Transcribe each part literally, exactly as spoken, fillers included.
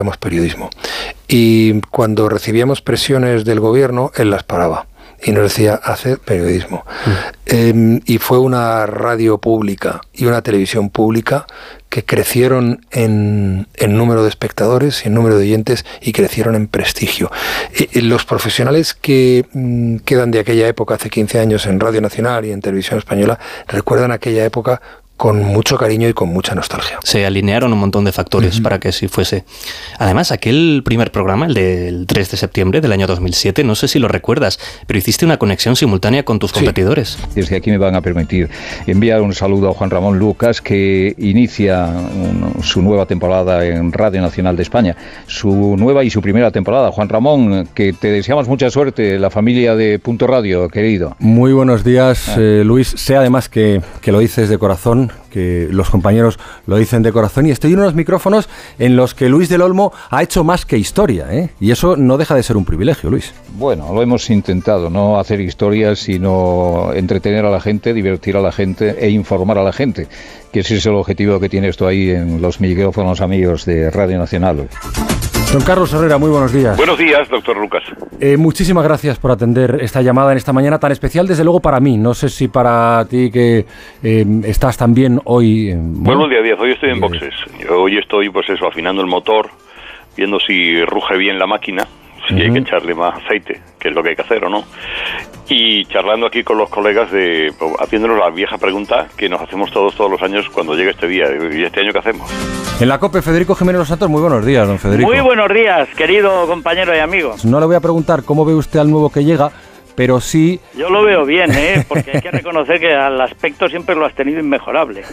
periodismo. Y cuando recibíamos presiones del gobierno, él las paraba y nos decía, haced periodismo. Mm. Eh, y fue una radio pública y una televisión pública que crecieron en, en número de espectadores y en número de oyentes y crecieron en prestigio. Eh, los profesionales que mm, quedan de aquella época, hace quince años, en Radio Nacional y en Televisión Española, recuerdan aquella época con mucho cariño y con mucha nostalgia. Se alinearon un montón de factores uh-huh. para que así fuese. Además, aquel primer programa, el del tres de septiembre del año dos mil siete, no sé si lo recuerdas, pero hiciste una conexión simultánea con tus sí. competidores. Desde aquí me van a permitir enviar un saludo a Juan Ramón Lucas, que inicia un, su nueva temporada en Radio Nacional de España. Su nueva y su primera temporada. Juan Ramón, que te deseamos mucha suerte, la familia de Punto Radio, querido. Muy buenos días, ah. eh, Luis. Sé además que, que lo dices de corazón, que los compañeros lo dicen de corazón, y estoy en unos micrófonos en los que Luis del Olmo ha hecho más que historia, ¿eh? Y eso no deja de ser un privilegio, Luis. Bueno, lo hemos intentado, no hacer historias, sino entretener a la gente, divertir a la gente e informar a la gente, que ese es el objetivo que tienes tú ahí en los micrófonos amigos de Radio Nacional. Don Carlos Herrera, muy buenos días. Buenos días, doctor Lucas. Eh, muchísimas gracias por atender esta llamada en esta mañana tan especial, desde luego para mí. No sé si para ti, que eh, estás también hoy... Eh, bueno, buenos días, hoy estoy en eh, boxes. Yo hoy estoy, pues eso, afinando el motor, viendo si ruge bien la máquina, si uh-huh. hay que echarle más aceite, que es lo que hay que hacer, ¿o no? Y charlando aquí con los colegas, de haciéndonos la vieja pregunta que nos hacemos todos todos los años cuando llega este día. ¿Y este año qué hacemos? En la COPE, Federico Jiménez Los Santos, muy buenos días, don Federico. Muy buenos días, querido compañero y amigo. No le voy a preguntar cómo ve usted al nuevo que llega, pero sí... Yo lo veo bien, ¿eh? Porque hay que reconocer que al aspecto siempre lo has tenido inmejorable.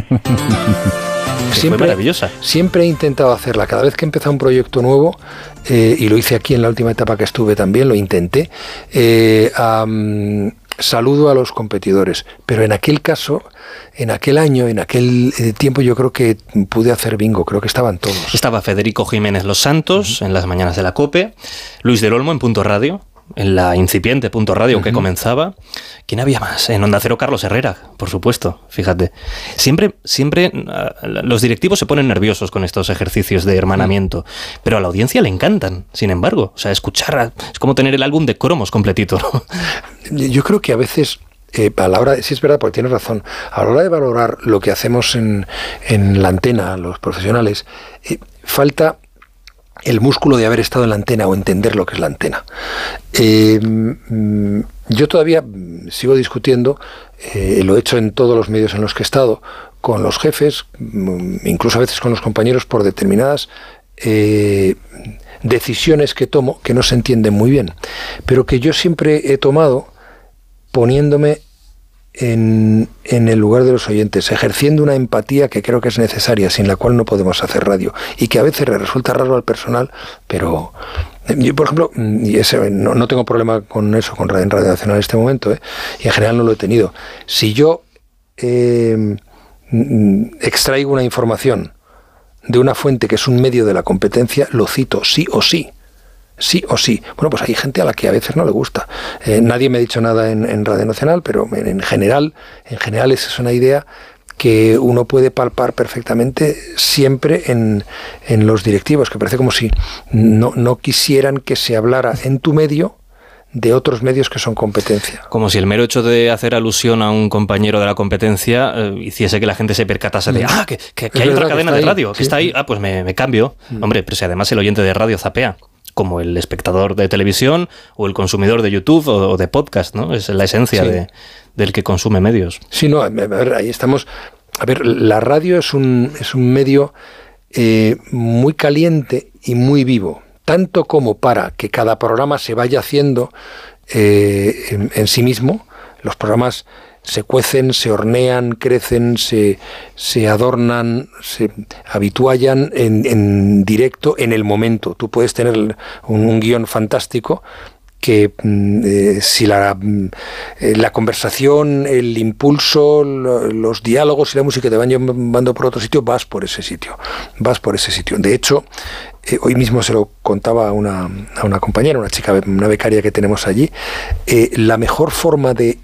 Siempre, maravillosa. Siempre he intentado hacerla. Cada vez que empezó un proyecto nuevo, eh, y lo hice aquí en la última etapa que estuve también, lo intenté, eh, um, saludo a los competidores. Pero en aquel caso, en aquel año, en aquel eh, tiempo, yo creo que pude hacer bingo. Creo que estaban todos. Estaba Federico Jiménez Los Santos, uh-huh. en las mañanas de la COPE, Luis del Olmo en Punto Radio, en la incipiente Punto Radio uh-huh. que comenzaba. ¿Quién había más? En Onda Cero, Carlos Herrera, por supuesto, fíjate. Siempre, siempre uh, los directivos se ponen nerviosos con estos ejercicios de hermanamiento, pero a la audiencia le encantan, sin embargo. O sea, escuchar a, es como tener el álbum de cromos completito, ¿no? Yo creo que a veces... Eh, a la hora, sí es verdad, porque tienes razón, a la hora de valorar lo que hacemos en, en la antena, los profesionales, eh, falta el músculo de haber estado en la antena o entender lo que es la antena. Eh, yo todavía sigo discutiendo, eh, lo he hecho en todos los medios en los que he estado, con los jefes, incluso a veces con los compañeros, por determinadas eh, decisiones que tomo que no se entienden muy bien, pero que yo siempre he tomado poniéndome en, en el lugar de los oyentes, ejerciendo una empatía que creo que es necesaria, sin la cual no podemos hacer radio, y que a veces le resulta raro al personal, pero yo, por ejemplo, y ese, no, no tengo problema con eso con Radio, en Radio Nacional en este momento, ¿eh? Y en general no lo he tenido. Si yo eh, extraigo una información de una fuente que es un medio de la competencia, lo cito sí o sí. Sí o sí. Bueno, pues hay gente a la que a veces no le gusta. Eh, nadie me ha dicho nada en, en Radio Nacional, pero en, en general, en general esa es una idea que uno puede palpar perfectamente siempre en, en los directivos, que parece como si no, no quisieran que se hablara en tu medio de otros medios que son competencia. Como si el mero hecho de hacer alusión a un compañero de la competencia eh, hiciese que la gente se percatase de, mm. ah, que, que, que hay otra cadena de radio, que sí, está ahí, ah, pues me, me cambio. Mm. Hombre, pero si además el oyente de radio zapea, como el espectador de televisión o el consumidor de YouTube o, o de podcast, ¿no? Es la esencia sí. de, del que consume medios. Sí, no, a ver, ahí estamos. A ver, la radio es un, es un medio eh, muy caliente y muy vivo, tanto como para que cada programa se vaya haciendo eh, en, en sí mismo. Los programas se cuecen, se hornean, crecen, se, se adornan, se habituallan en, en directo, en el momento. Tú puedes tener un, un guión fantástico que eh, si la, eh, la conversación, el impulso, los diálogos y la música te van llevando por otro sitio, vas por ese sitio, vas por ese sitio. De hecho, eh, hoy mismo se lo contaba a una, a una compañera, una chica, una becaria que tenemos allí, eh, la mejor forma de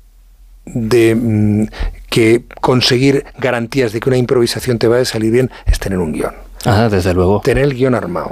de mm, que conseguir garantías de que una improvisación te vaya a salir bien es tener un guión. Ah, desde luego. Tener el guión armado.